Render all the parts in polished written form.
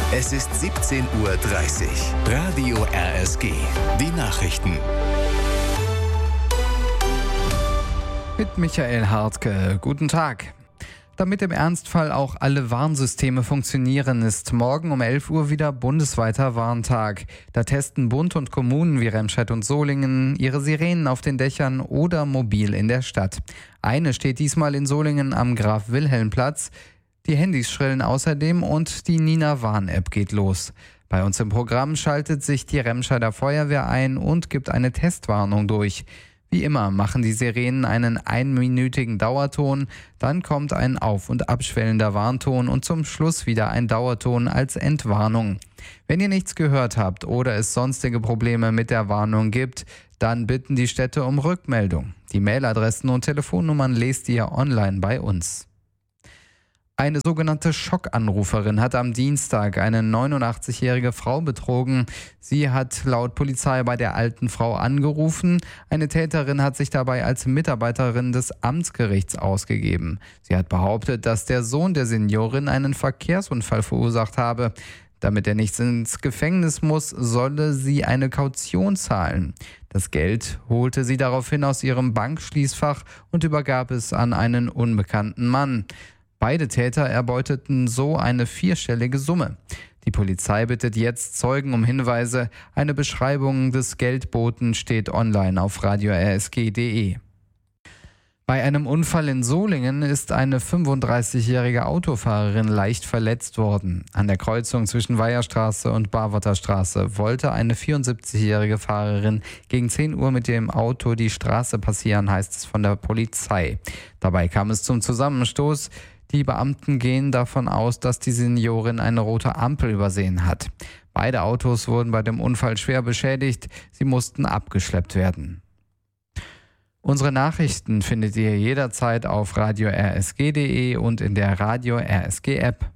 Es ist 17:30 Uhr. Radio RSG. Die Nachrichten. Mit Michael Hartke. Guten Tag. Damit im Ernstfall auch alle Warnsysteme funktionieren, ist morgen um 11 Uhr wieder bundesweiter Warntag. Da testen Bund und Kommunen wie Remscheid und Solingen ihre Sirenen auf den Dächern oder mobil in der Stadt. Eine steht diesmal in Solingen am Graf-Wilhelm-Platz. Die Handys schrillen außerdem und die Nina-Warn-App geht los. Bei uns im Programm schaltet sich die Remscheider Feuerwehr ein und gibt eine Testwarnung durch. Wie immer machen die Sirenen einen einminütigen Dauerton, dann kommt ein auf- und abschwellender Warnton und zum Schluss wieder ein Dauerton als Entwarnung. Wenn ihr nichts gehört habt oder es sonstige Probleme mit der Warnung gibt, dann bitten die Städte um Rückmeldung. Die Mailadressen und Telefonnummern lest ihr online bei uns. Eine sogenannte Schockanruferin hat am Dienstag eine 89-jährige Frau betrogen. Sie hat laut Polizei bei der alten Frau angerufen. Eine Täterin hat sich dabei als Mitarbeiterin des Amtsgerichts ausgegeben. Sie hat behauptet, dass der Sohn der Seniorin einen Verkehrsunfall verursacht habe. Damit er nicht ins Gefängnis muss, solle sie eine Kaution zahlen. Das Geld holte sie daraufhin aus ihrem Bankschließfach und übergab es an einen unbekannten Mann. Beide Täter erbeuteten so eine vierstellige Summe. Die Polizei bittet jetzt Zeugen um Hinweise. Eine Beschreibung des Geldboten steht online auf radio-rsg.de. Bei einem Unfall in Solingen ist eine 35-jährige Autofahrerin leicht verletzt worden. An der Kreuzung zwischen Weiherstraße und Barwotter Straße wollte eine 74-jährige Fahrerin gegen 10 Uhr mit dem Auto die Straße passieren, heißt es von der Polizei. Dabei kam es zum Zusammenstoß. Die Beamten gehen davon aus, dass die Seniorin eine rote Ampel übersehen hat. Beide Autos wurden bei dem Unfall schwer beschädigt. Sie mussten abgeschleppt werden. Unsere Nachrichten findet ihr jederzeit auf radio-rsg.de und in der Radio RSG App.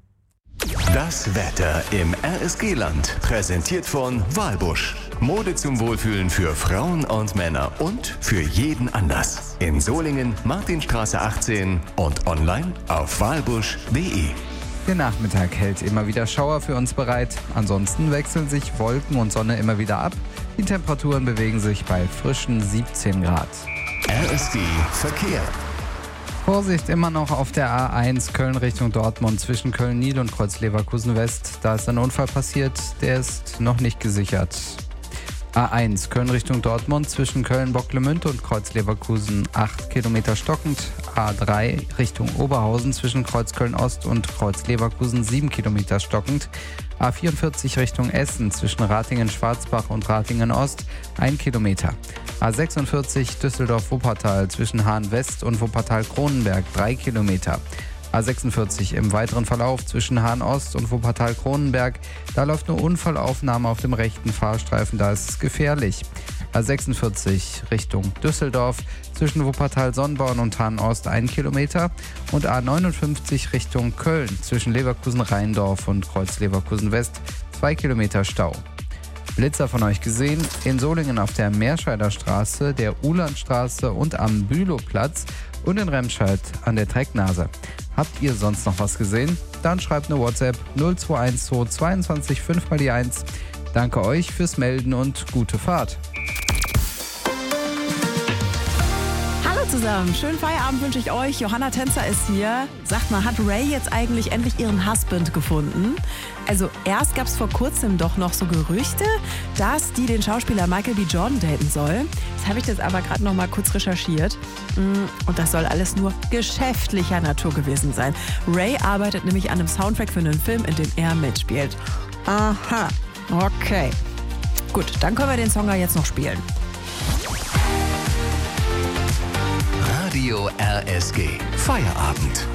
Das Wetter im RSG-Land. Präsentiert von Walbusch. Mode zum Wohlfühlen für Frauen und Männer und für jeden Anlass. In Solingen, Martinstraße 18 und online auf walbusch.de. Der Nachmittag hält immer wieder Schauer für uns bereit. Ansonsten wechseln sich Wolken und Sonne immer wieder ab. Die Temperaturen bewegen sich bei frischen 17 Grad. RSG Verkehr. Vorsicht immer noch auf der A1 Köln Richtung Dortmund zwischen Köln-Nied und Kreuz-Leverkusen West. Da ist ein Unfall passiert, der ist noch nicht gesichert. A1 Köln Richtung Dortmund zwischen Köln-Bocklemünd und Kreuz-Leverkusen 8 Kilometer stockend. A3 Richtung Oberhausen zwischen Kreuz-Köln-Ost und Kreuz-Leverkusen 7 Kilometer stockend. A44 Richtung Essen zwischen Ratingen-Schwarzbach und Ratingen-Ost 1 Kilometer. A46 Düsseldorf-Wuppertal zwischen Hahn-West und Wuppertal-Kronenberg 3 Kilometer. A46 im weiteren Verlauf zwischen Hahn-Ost und Wuppertal-Kronenberg. Da läuft eine Unfallaufnahme auf dem rechten Fahrstreifen, da ist es gefährlich. A46 Richtung Düsseldorf zwischen Wuppertal-Sonnborn und Hahn-Ost 1 Kilometer. Und A59 Richtung Köln zwischen Leverkusen-Rheindorf und Kreuz-Leverkusen-West 2 Kilometer Stau. Blitzer von euch gesehen, in Solingen auf der Meerscheider Straße, der Uhlandstraße und am Bülowplatz und in Remscheid an der Trecknase. Habt ihr sonst noch was gesehen? Dann schreibt eine WhatsApp 0212 22 5 mal die 1. Danke euch fürs Melden und gute Fahrt. Hallo zusammen, schönen Feierabend wünsche ich euch. Johanna Tänzer ist hier. Sagt mal, hat Ray jetzt eigentlich endlich ihren Husband gefunden? Also erst gab es vor kurzem doch noch so Gerüchte, dass die den Schauspieler Michael B. Jordan daten soll. Das habe ich jetzt aber gerade noch mal kurz recherchiert. Und das soll alles nur geschäftlicher Natur gewesen sein. Ray arbeitet nämlich an einem Soundtrack für einen Film, in dem er mitspielt. Aha, okay. Gut, dann können wir den Song ja jetzt noch spielen. Radio RSG. Feierabend.